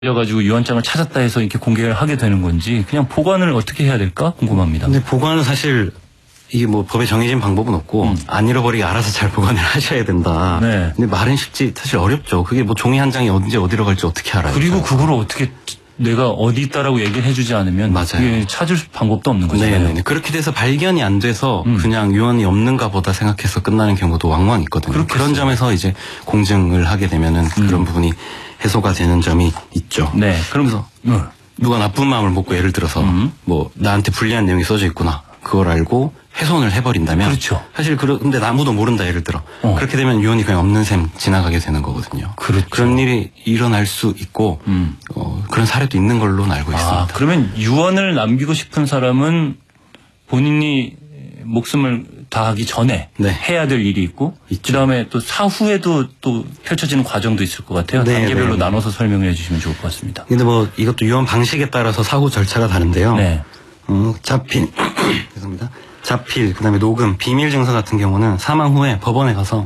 가지고 유언장을 찾았다 해서 이렇게 공개를 하게 되는 건지 그냥 보관을 어떻게 해야 될까 궁금합니다. 근데 보관은 사실 이게 뭐 법에 정해진 방법은 없고 안 잃어버리게 알아서 잘 보관을 하셔야 된다. 네. 근데 말은 쉽지 사실 어렵죠. 그게 뭐 종이 한 장이 언제 어디로 갈지 어떻게 알아요? 그리고 그걸 어떻게 내가 어디 있다라고 얘기를 해주지 않으면 맞아요. 그게 찾을 방법도 없는 거잖아요. 네네. 그렇게 돼서 발견이 안 돼서 그냥 유언이 없는가 보다 생각해서 끝나는 경우도 왕왕 있거든요. 그렇겠어요. 그런 점에서 이제 공증을 하게 되면은 그런 부분이 해소가 되는 점이 있죠. 네. 그러면서 누가 나쁜 마음을 먹고 예를 들어서 뭐 나한테 불리한 내용이 써져 있구나. 그걸 알고 훼손을 해버린다면 그렇죠. 사실 근데 아무도 모른다 예를 들어 그렇게 되면 유언이 그냥 없는 셈 지나가게 되는 거거든요. 그렇죠. 그런 일이 일어날 수 있고 그런 사례도 있는 걸로 알고 있습니다. 그러면 유언을 남기고 싶은 사람은 본인이 목숨을 다하기 전에 네. 해야 될 일이 있고 그다음에 또 사후에도 또 펼쳐지는 과정도 있을 것 같아요. 네, 단계별로 네. 나눠서 설명을 해주시면 좋을 것 같습니다. 근데 뭐 이것도 유언 방식에 따라서 사후 절차가 다른데요. 네. 자필 죄송합니다. 자필 그다음에 녹음 비밀 증서 같은 경우는 사망 후에 법원에 가서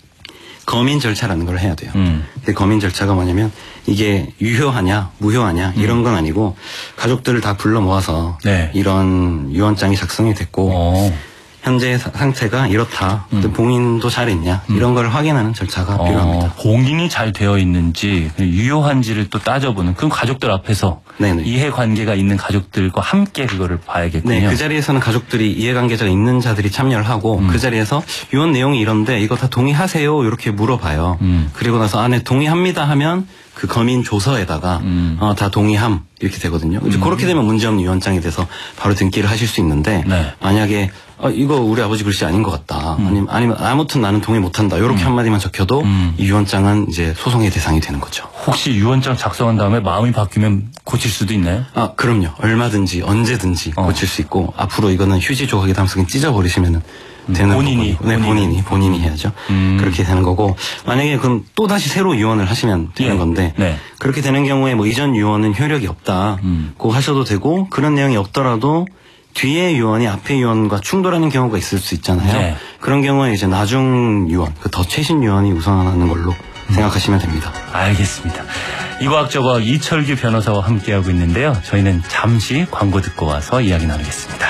검인 절차라는 걸 해야 돼요. 근데 검인 절차가 뭐냐면 이게 유효하냐 무효하냐 이런 건 아니고 가족들을 다 불러 모아서 네. 이런 유언장이 작성이 됐고 현재 상태가 이렇다. 봉인도 잘했냐 이런 걸 확인하는 절차가 필요합니다. 봉인이 잘 되어 있는지 유효한지를 또 따져보는 그럼 가족들 앞에서 네네. 이해관계가 있는 가족들과 함께 그거를 봐야겠군요. 네, 그 자리에서는 가족들이 이해관계자가 있는 자들이 참여를 하고 그 자리에서 유언 내용이 이런데 이거 다 동의하세요 이렇게 물어봐요. 그리고 나서 네 동의합니다 하면 그 검인 조서에다가 다 동의함 이렇게 되거든요. 이제 그렇게 되면 문제없는 유언장이 돼서 바로 등기를 하실 수 있는데 네. 만약에 이거 우리 아버지 글씨 아닌 것 같다. 아니면 아무튼 나는 동의 못한다. 이렇게 한마디만 적혀도 이 유언장은 이제 소송의 대상이 되는 거죠. 혹시 유언장 작성한 다음에 마음이 바뀌면 고칠 수도 있나요? 그럼요. 얼마든지 언제든지 고칠 수 있고 앞으로 이거는 휴지 조각이 담성이 찢어버리시면은 되는 본인이 본인이 해야죠. 그렇게 되는 거고 만약에 그럼 또 다시 새로 유언을 하시면 되는 건데 그렇게 되는 경우에 뭐 이전 유언은 효력이 없다. 고 하셔도 되고 그런 내용이 없더라도 뒤에 유언이 앞에 유언과 충돌하는 경우가 있을 수 있잖아요. 네. 그런 경우에 이제 나중 유언, 더 최신 유언이 우선하는 걸로 생각하시면 됩니다. 알겠습니다. 이과학저과학 이철규 변호사와 함께하고 있는데요. 저희는 잠시 광고 듣고 와서 이야기 나누겠습니다.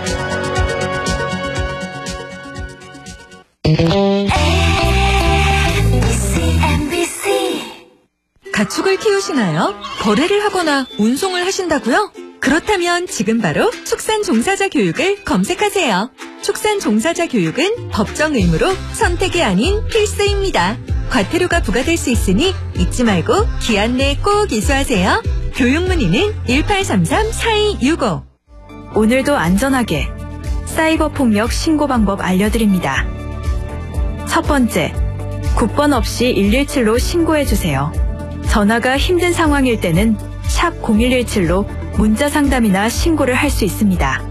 가축을 키우시나요? 거래를 하거나 운송을 하신다고요? 그렇다면 지금 바로 축산종사자 교육을 검색하세요. 축산종사자 교육은 법정 의무로 선택이 아닌 필수입니다. 과태료가 부과될 수 있으니 잊지 말고 기한 내에 꼭 이수하세요. 교육 문의는 1833-4265. 오늘도 안전하게 사이버 폭력 신고 방법 알려드립니다. 첫 번째, 국번 없이 117로 신고해주세요. 전화가 힘든 상황일 때는 샵 0117로 문자 상담이나 신고를 할 수 있습니다.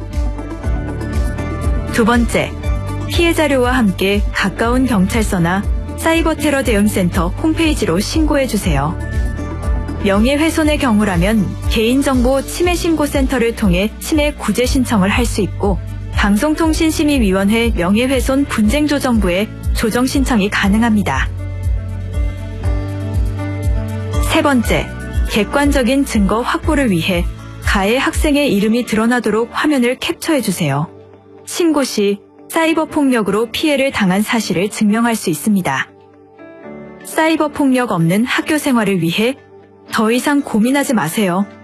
두 번째, 피해 자료와 함께 가까운 경찰서나 사이버 테러 대응센터 홈페이지로 신고해주세요. 명예훼손의 경우라면 개인정보 침해신고센터를 통해 침해 구제 신청을 할 수 있고 방송통신심의위원회 명예훼손 분쟁조정부에 조정 신청이 가능합니다. 세 번째, 객관적인 증거 확보를 위해 가해 학생의 이름이 드러나도록 화면을 캡처해주세요. 신고 시 사이버 폭력으로 피해를 당한 사실을 증명할 수 있습니다. 사이버 폭력 없는 학교 생활을 위해 더 이상 고민하지 마세요.